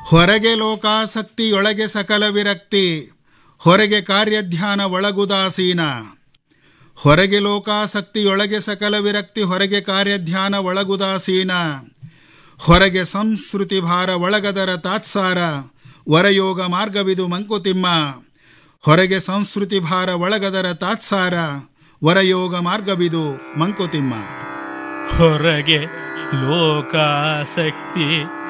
ಹೊರಗೆ ಲೋಕಾಸಕ್ತಿಯೊಳಗೆ ಸಕಲ ವಿರಕ್ತಿ, ಹೊರಗೆ ಕಾರ್ಯಧ್ಯಾನ ಒಳಗುದಾಸೀನ. ಹೊರಗೆ ಲೋಕಾಸಕ್ತಿಯೊಳಗೆ ಸಕಲ ವಿರಕ್ತಿ, ಹೊರಗೆ ಕಾರ್ಯಧ್ಯಾನ ಒಳಗುದಾಸೀನ. ಹೊರಗೆ ಸಂಸ್ಕೃತಿ ಭಾರ ಒಳಗದರ ತಾತ್ಸಾರ, ವರಯೋಗ ಮಾರ್ಗವಿದು ಮಂಕುತಿಮ್ಮ. ಹೊರಗೆ ಸಂಸ್ಕೃತಿ ಭಾರ ಒಳಗದರ ತಾತ್ಸಾರ, ವರಯೋಗ ಮಾರ್ಗವಿದು ಮಂಕುತಿಮ್ಮ. ಹೊರಗೆ ಲೋಕಾಸಕ್ತಿ